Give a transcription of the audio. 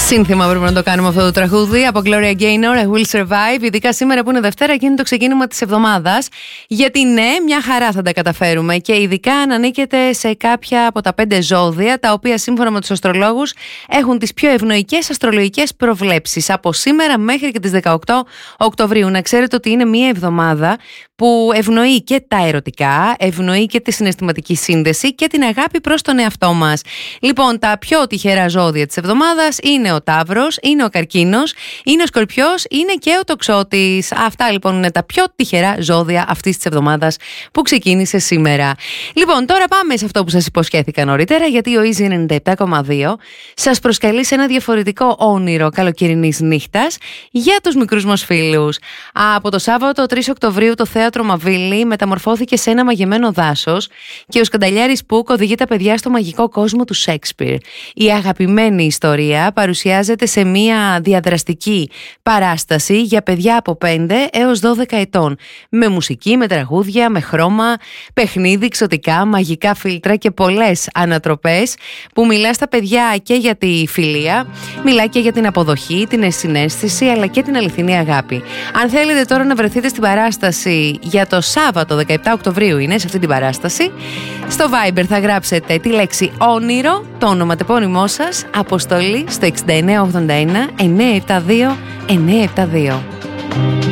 Σύνθημα πρέπει να το κάνουμε αυτό το τραγούδι από Gloria Gaynor, I Will Survive. Ειδικά σήμερα που είναι Δευτέρα και είναι το ξεκίνημα της εβδομάδας. Γιατί ναι, μια χαρά θα τα καταφέρουμε. Και ειδικά αν ανήκετε σε κάποια από τα 5 ζώδια, τα οποία σύμφωνα με τους αστρολόγους έχουν τις πιο ευνοϊκές αστρολογικές προβλέψεις από σήμερα μέχρι και τις 18 Οκτωβρίου. Να ξέρετε ότι είναι μια εβδομάδα που ευνοεί και τα ερωτικά, ευνοεί και τη συναισθηματική σύνδεση και την αγάπη προς τον εαυτό μας. Λοιπόν, τα πιο τυχερά ζώδια της εβδομάδας είναι ο Ταύρος, είναι ο Καρκίνος, είναι ο Σκορπιός, είναι και ο Τοξότης. Αυτά λοιπόν είναι τα πιο τυχερά ζώδια αυτής της εβδομάδας που ξεκίνησε σήμερα. Λοιπόν, τώρα πάμε σε αυτό που σας υποσχέθηκα νωρίτερα, γιατί ο Easy 97,2 σας προσκαλεί σε ένα διαφορετικό όνειρο καλοκαιρινής νύχτας για τους μικρούς μας φίλους. Από το Σάββατο 3 Οκτωβρίου το Θέατρο Μαβίλη μεταμορφώθηκε σε ένα μαγεμένο δάσος και ο Σκανταλιάρης Πουκ οδηγεί τα παιδιά στο μαγικό κόσμο του Σέξπιρ. Η αγαπημένη ιστορία παρουσιάζεται σε μια διαδραστική παράσταση για παιδιά από 5 έως 12 ετών. Με μουσική, με τραγούδια, με χρώμα, παιχνίδι, εξωτικά, μαγικά φίλτρα και πολλές ανατροπές που μιλά στα παιδιά και για τη φιλία, μιλά και για την αποδοχή, την ενσυναίσθηση αλλά και την αληθινή αγάπη. Αν θέλετε τώρα να βρεθείτε στην παράσταση για το Σάββατο 17 Οκτωβρίου, είναι σε αυτή την παράσταση, στο Viber θα γράψετε τη λέξη όνειρο, το ονοματεπώνυμό σας, αποστολή στο 6981 972 972.